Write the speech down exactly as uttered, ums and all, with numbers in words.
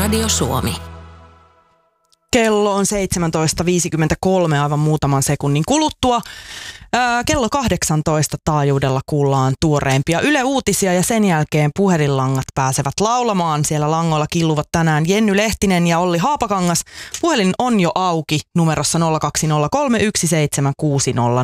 Radio Suomi. Kello on seitsemäntoista viisikymmentäkolme aivan muutaman sekunnin kuluttua. Ää, kello kahdeksantoista taajuudella kuullaan tuoreimpia Yle Uutisia ja sen jälkeen puhelinlangat pääsevät laulamaan. Siellä langoilla killuvat tänään Jenny Lehtinen ja Olli Haapakangas. Puhelin on jo auki numerossa nolla kaksi nolla kolme yksi seitsemän kuusi nolla